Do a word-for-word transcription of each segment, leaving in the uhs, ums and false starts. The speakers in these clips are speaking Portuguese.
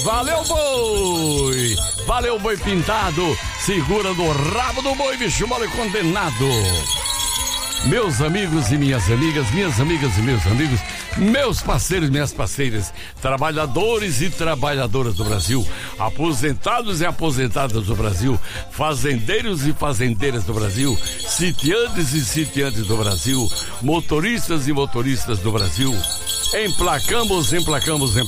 Valeu, boi! Valeu, boi pintado! Segura no rabo do boi, bicho mole condenado! Meus amigos e minhas amigas, minhas amigas e meus amigos, meus parceiros e minhas parceiras, trabalhadores e trabalhadoras do Brasil, aposentados e aposentadas do Brasil, fazendeiros e fazendeiras do Brasil, sitiantes e sitiantes do Brasil, motoristas e motoristas do Brasil, emplacamos, emplacamos,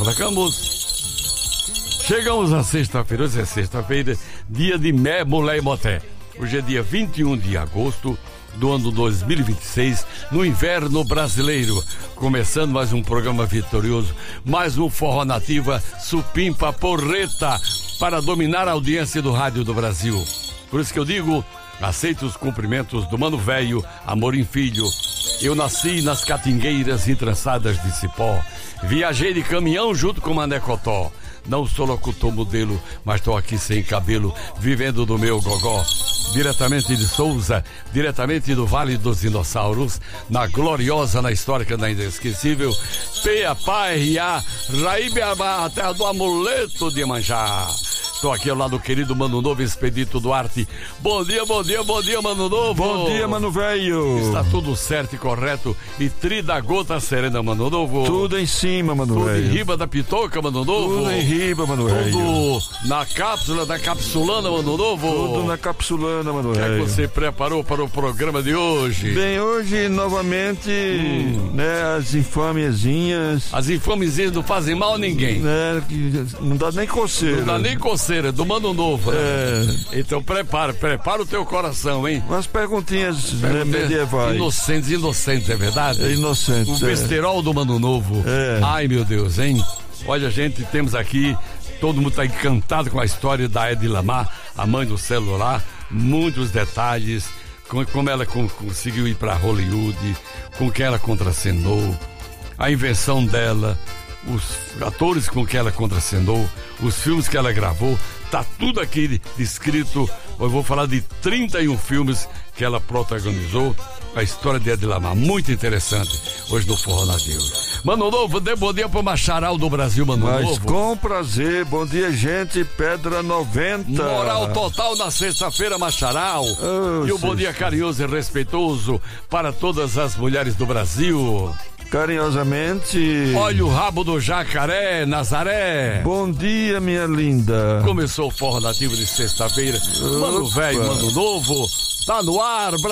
emplacamos. Chegamos à sexta-feira, hoje é sexta-feira, dia de Mé, Mulher e Moté. Hoje é dia vinte e um de agosto do ano dois mil e vinte e seis, no inverno brasileiro, começando mais um programa vitorioso, mais um Forró Nativa, supimpa porreta, para dominar a audiência do rádio do Brasil. Por isso que eu digo, aceito os cumprimentos do Mano Velho, Amorim Filho. Eu nasci nas catingueiras entrançadas de cipó, viajei de caminhão junto com Mané Cotó. Não sou locutor modelo, mas estou aqui sem cabelo, vivendo do meu gogó. Diretamente de Souza, diretamente do Vale dos Dinossauros, na gloriosa, na histórica, na inesquecível P A P A R A, Raíba, a terra do amuleto de Iemanjá. Estou aqui ao lado do querido Mano Novo, Expedito Duarte. Bom dia, bom dia, bom dia, Mano Novo. Bom dia, Mano Velho. Está tudo certo e correto. E tri da gota serena, Mano Novo. Tudo em cima, Mano Tudo Velho. em riba da pitoca, Mano Novo. Tudo em riba, Mano Velho. Tudo na cápsula da capsulana, Mano Novo. Tudo na capsulana, Mano O que é Velho. que você preparou para o programa de hoje? Bem, hoje, novamente, hum. né, as infâmiazinhas. As infamezinhas não fazem mal a ninguém. Né, que não dá nem coceira. Não dá nem coceira, do Mano Novo. Né? É. Então prepara, prepara o teu coração, hein? Umas perguntinhas, né, medievais. Inocentes, inocentes, é verdade? É inocentes. O besterol é. do Mano Novo. É. Ai, meu Deus, hein? Olha, gente, temos aqui, todo mundo está encantado com a história da Edilamar, a mãe do celular, muitos detalhes, com, como ela com, conseguiu ir para Hollywood, com quem ela contracenou, a invenção dela, os atores com quem ela contracenou, os filmes que ela gravou, tá tudo aqui descrito. Eu vou falar de trinta e um filmes que ela protagonizou, a história de Edilamar, muito interessante, hoje no Forró Nativo. Mano Novo, dê bom dia pro Macharal do Brasil, Mano Mas Novo. com prazer, bom dia, gente, Pedra noventa. Moral total na sexta-feira, Macharal. Oh, e o bom dia carinhoso e respeitoso para todas as mulheres do Brasil. Carinhosamente. Olha o rabo do jacaré, Nazaré. Bom dia, minha linda. Começou o Forró Nativo de sexta-feira. Mano Velho, Mano Novo, tá no ar,